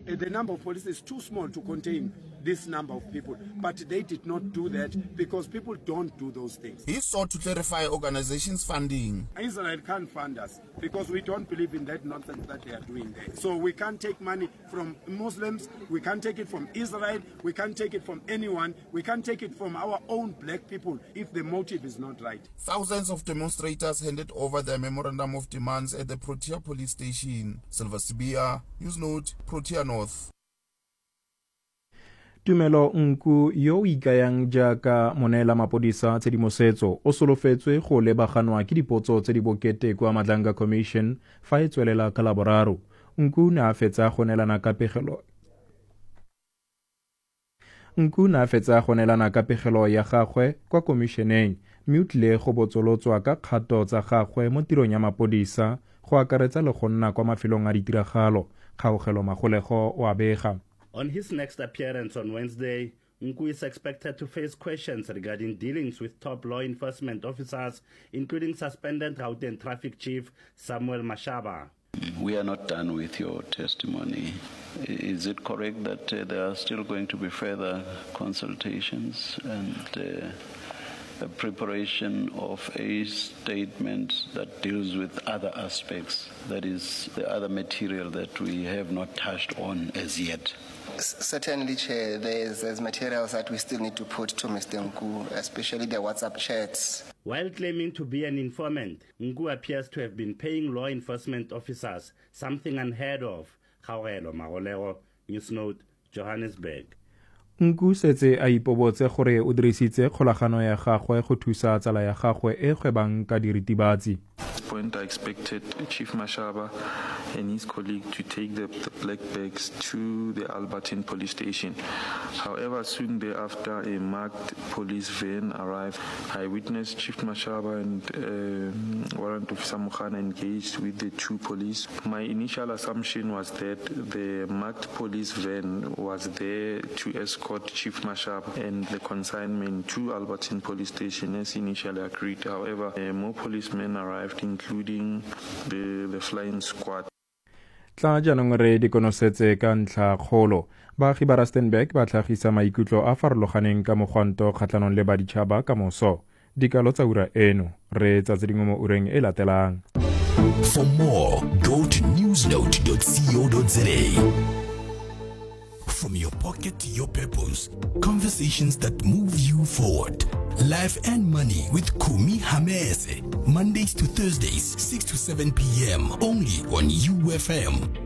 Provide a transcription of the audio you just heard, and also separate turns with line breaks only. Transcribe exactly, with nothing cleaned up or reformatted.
uh, the number of police is too small to contain this number of people. But they did not do that because people don't do those things.
He sought to clarify organizations' funding.
Israel can't fund us because we don't believe in that nonsense that they are doing there. So we can't take money from Muslims, we can't take it from Israel, we can't take it from anyone, we can't take it from our own black people if the motive is not right.
Thousands of demonstrators handed over their memorandum of demands at the Protea police station. Silver Sibia, Newsnote, Protea North.
Tumelo Nku yo o ikayang jaaka monela mapodisa tshedimosetso o solofetswe go lebaganwa ke dipotso tse di bokete kwa Madlanga Commission fa e tswelela ka laboraro. Nku ne a fetsa go neelana ka pegelo Nku ne a fetsa go neelana ka pegelo ya gagwe kwa komisheneng mme o tlile go botsolotswa ka kgato tsa gagwe mo tirong ya mapodisa go akaretsa le go nna kwa mafelong a ditiragalo. Kgaogelo Magolego o a bega.
On his next appearance on Wednesday, Nku is expected to face questions regarding dealings with top law enforcement officers, including suspended Gauteng Traffic Chief Samuel Mashaba.
We are not done with your testimony. Is it correct that uh, there are still going to be further consultations and uh, a preparation of a statement that deals with other aspects, that is, the other material that we have not touched on as yet?
Certainly, Chair, there's, there's materials that we still need to put to Mister Nku, especially the WhatsApp chats.
While claiming to be an informant, Nku appears to have been paying law enforcement officers, something unheard of. Kgaogelo Magolego, Newsnote, Johannesburg.
Nku setse a ipobotse gore o dirisitse kgolagano ya gagwe go thusa tsala ya gagwe e gwebang ka diritibatsi.
Point I expected Chief Mashaba and his colleague to take the, the black bags to the Albertine police station. However, soon thereafter, a marked police van arrived. I witnessed Chief Mashaba and uh, Warrant Officer Mukhana engaged with the two police. My initial assumption was that the marked police van was there to escort Chief Mashaba and the consignment to Albertine police station as initially agreed. However, uh, more policemen arrived, including the, the flying squad.
Tla jaanong re di konosetse ka ntlha kgolo. Baagi ba Rustenburg ba tlhagisa maikutlo a farologaneng ka mogwanto kgatlhanong le baditšhaba ka moso. Dikalo tsa ura eno re tsa tse dingwe mo ureng e latelang.
For more, go to newsnote dot co dot za. From your pocket to your purpose, conversations that move you forward. Life and Money with Kumi Hamese, Mondays to Thursdays, six to seven p.m. only on U F M.